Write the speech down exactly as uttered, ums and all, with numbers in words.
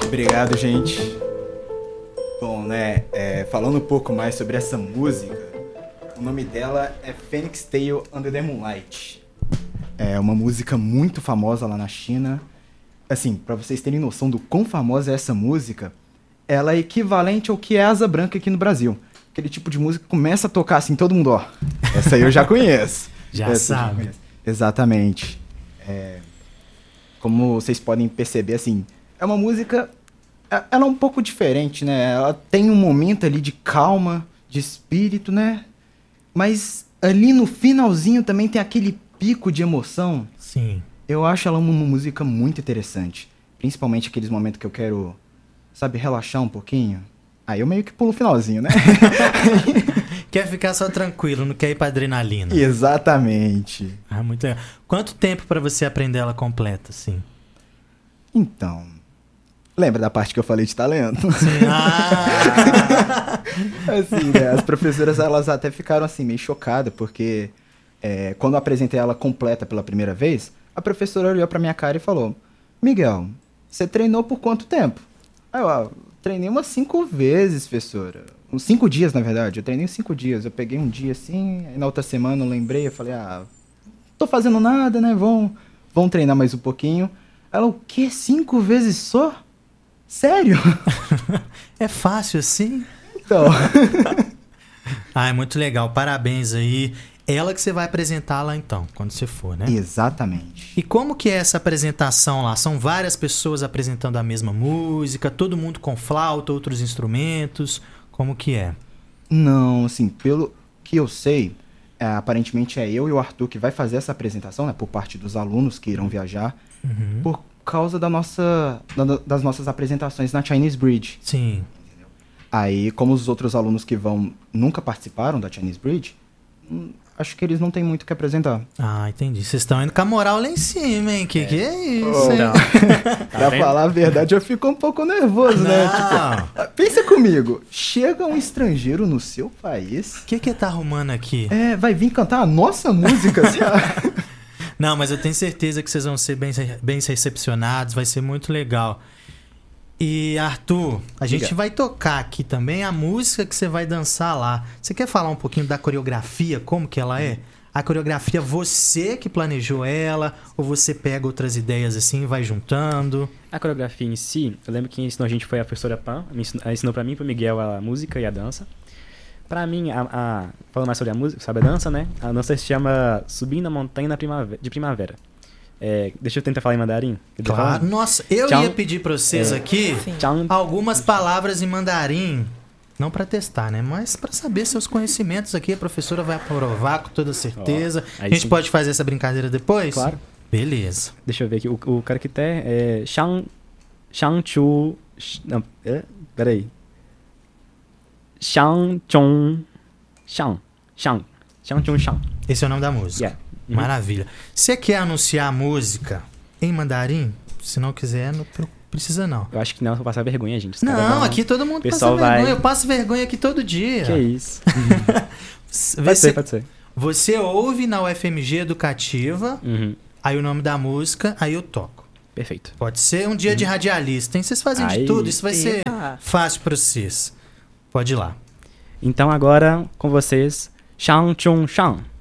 Obrigado, gente. Bom, né, é, falando um pouco mais sobre essa música, o nome dela é Phoenix Tale Under the Moonlight. É uma música muito famosa lá na China. Assim, pra vocês terem noção do quão famosa é essa música, ela é equivalente ao que é Asa Branca aqui no Brasil. Aquele tipo de música que começa a tocar assim, todo mundo, ó, essa aí eu já conheço. Já essa sabe. Eu já conheço. Exatamente. É, como vocês podem perceber, assim, é uma música, ela é um pouco diferente, né? Ela tem um momento ali de calma, de espírito, né? Mas ali no finalzinho também tem aquele pico de emoção. Sim. Eu acho ela uma música muito interessante. Principalmente aqueles momentos que eu quero, sabe, relaxar um pouquinho. Aí eu meio que pulo o finalzinho, né? Quer ficar só tranquilo, não quer ir pra adrenalina. Exatamente. Ah, muito legal. Quanto tempo pra você aprender ela completa, assim? Então, lembra da parte que eu falei de talento? Sim. Ah! Assim, né, as professoras, elas até ficaram assim, meio chocadas, porque é, quando eu apresentei ela completa pela primeira vez, a professora olhou pra minha cara e falou: Miguel, você treinou por quanto tempo? Aí eu, ah, treinei umas cinco vezes, professora. Uns cinco dias, na verdade. Eu treinei uns cinco dias. Eu peguei um dia assim, aí na outra semana eu lembrei, eu falei, ah, tô fazendo nada, né? Vão, vão treinar mais um pouquinho. Ela, o quê? Cinco vezes só? Sério? É fácil assim? Então. Ah, é muito legal. Parabéns aí. Ela que você vai apresentar lá então, quando você for, né? Exatamente. E como que é essa apresentação lá? São várias pessoas apresentando a mesma música, todo mundo com flauta, outros instrumentos. Como que é? Não, assim, pelo que eu sei, é, aparentemente é eu e o Arthur que vai fazer essa apresentação, né? Por parte dos alunos que irão viajar. Uhum. Por causa da nossa, da, das nossas apresentações na Chinese Bridge. Sim. Aí, como os outros alunos que vão nunca participaram da Chinese Bridge, hum, acho que eles não têm muito o que apresentar. Ah, entendi. Vocês estão indo com a moral lá em cima, hein? Que é. que é isso, Oh, hein? Pra falar a verdade, eu fico um pouco nervoso, não. né? Tipo, pensa comigo, chega um estrangeiro no seu país... O que que tá arrumando aqui? É, vai vir cantar a nossa música, sabe? Não, mas eu tenho certeza que vocês vão ser bem, bem recepcionados, vai ser muito legal. E, Arthur, a Diga. gente vai tocar aqui também a música que você vai dançar lá. Você quer falar um pouquinho da coreografia, como que ela é? A coreografia, você que planejou ela, ou você pega outras ideias assim e vai juntando? A coreografia em si, eu lembro que quem ensinou a gente foi a professora Pan, me ensinou, ela ensinou pra mim e pro Miguel a música e a dança. Pra mim, a, a, falando mais sobre a música, sabe a dança, né? A dança se chama Subindo a Montanha na primavera, de Primavera. É, deixa eu tentar falar em mandarim. Claro. Nossa, eu Tchau. ia pedir pra vocês É. aqui Tchau. algumas palavras em mandarim. Não pra testar, né? Mas pra saber seus conhecimentos aqui. A professora vai aprovar com toda certeza. Ó, a gente sim. pode fazer essa brincadeira depois? Claro. Beleza. Deixa eu ver aqui. O, o caractere é Shang... Shang Chu... sh- Não, é, peraí. Shang Chong... Shang. Shang. Shang Chong Shang. Esse é o nome da música. Yeah. Uhum. Maravilha. Você quer anunciar a música em mandarim? Se não quiser, não pro- precisa não. Eu acho que não, eu vou passar vergonha, gente. Os caras Não, vão- aqui todo mundo passa pessoal vergonha. vai- Eu passo vergonha aqui todo dia. Que isso? Vê Pode se- ser, pode ser. Você ouve na U F M G Educativa, Uhum. aí o nome da música, aí eu toco. Perfeito. Pode ser um dia de radialista, hein? Vocês fazem de Aí. tudo, isso vai ser Eita. fácil pra vocês. Pode ir lá. Então agora, com vocês, Shang Chong Shang.